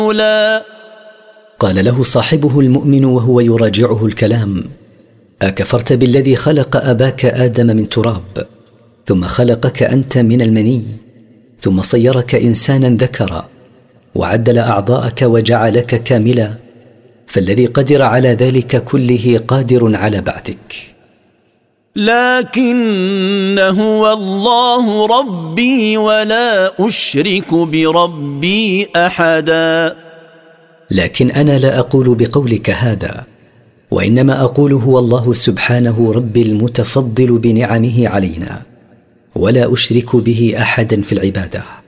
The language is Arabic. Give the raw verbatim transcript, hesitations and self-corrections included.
لا. قال له صاحبه المؤمن وهو يراجعه الكلام: أكفرت بالذي خلق أباك آدم من تراب، ثم خلقك أنت من المني، ثم صيرك إنسانا ذكرا، وعدل أعضاءك وجعلك كاملا، فالذي قدر على ذلك كله قادر على بعثك. لكن هو الله ربي ولا أشرك بربي أحدا. لكن أنا لا أقول بقولك هذا، وإنما أقول هو الله سبحانه ربي المتفضل بنعمه علينا، ولا أشرك به أحدا في العبادة.